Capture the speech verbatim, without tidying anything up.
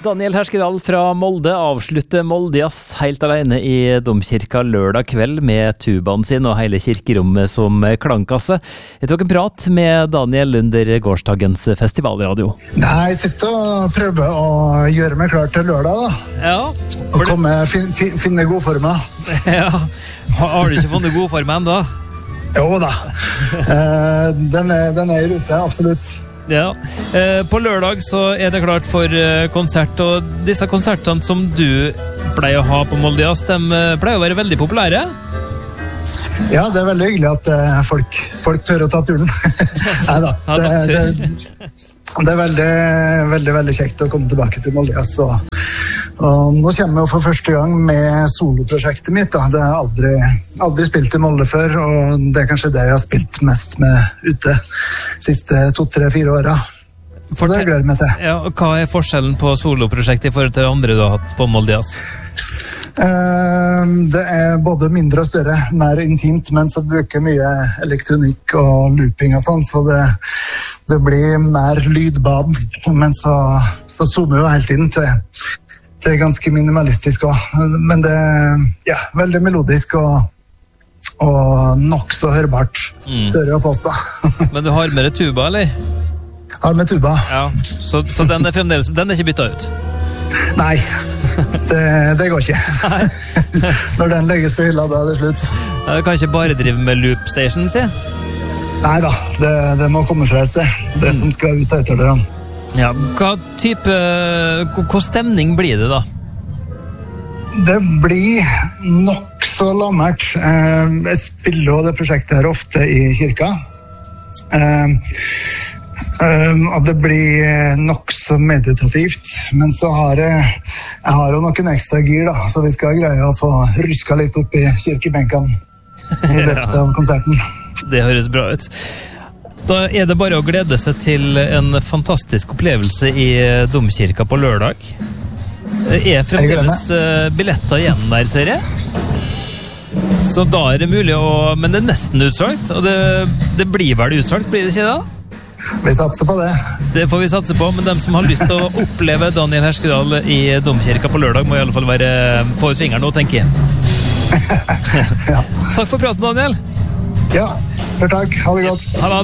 Daniel Herskedal fra Molde avslutter Moldejazz helt alene i domkirka lørdag kveld med tubaen sin og hele kirkerommet som klangkasse. Jeg tok en prat med Daniel under gårsdagens festivalradio. Nei, jeg sitter og prøver å gjøre meg klar til lørdag da. Ja. Og komme, fin, fin, finne god form. Ja. Har du ikke funnet god form enda? Jo da. eh, den, er, den er i rute, absolutt. Ja, på lørdag så er det klart for konsert, og disse konsertene som du pleier å ha på Moldejazz, de pleier å være veldig populære. Ja, det er veldig hyggelig at folk, folk tør å ta turen. Neida, det, det, det er veldig, veldig, veldig kjekt å komme tilbake til Moldejazz, og, og nå kommer jeg for første gang med soloprosjektet mitt. Da. Det har aldri, aldri spilt i Molde før, og det er kanskje det jeg har spilt mest med ute siste to, tre, fire åra. For det gleder jeg meg til. Ja, og hva er forskjellen på soloprosjektet i forhold til det andre du har hatt på Moldejazz? Det er både mindre og større, mer intimt, men så bruker mye elektronikk og looping og sånn, så det, det blir mer lydbad, men så, så zoomer jo helt inn til, til ganske minimalistisk også. Men det er ja, veldig melodisk og, og nok så hørbart, mm. tør jeg å påstå. Men du har med tuba, eller? Har med tuba. Ja, så, så den er fremdeles, den er ikke byttet ut? Nei, det, det går ikke. Når den legges på hylla, da er det slutt. Du kan ikke bare drive med loop station, sier? Nei da, det, det må komme fra et sted. Det som skal ut etter det. Ja, hva type, hva stemning blir det da? Det blir nok så lammert. Jeg spiller jo det prosjektet her ofte i kirka. Um, og det blir nok så meditativt, men så har jeg, jeg har jo noen ekstra gir da, så vi skal greie å få ruska litt opp i kirkebenken i løpet av konserten. Det høres bra ut. Da er det bare å glede seg til en fantastisk opplevelse i domkirka på lørdag. Er fremdeles billetter igjen der, ser jeg? Så da er det mulig å, men det er nesten utsolgt, og det, det blir vel utsolgt, blir det ikke da? Vi satser på det. Det får vi satse på, men de som har lyst til å oppleve Daniel Herskedal i domkirka på lørdag må i alle fall være få ut fingeren og tenke. Ja. Takk for praten, Daniel. Ja, takk. Ha det godt. Ha det.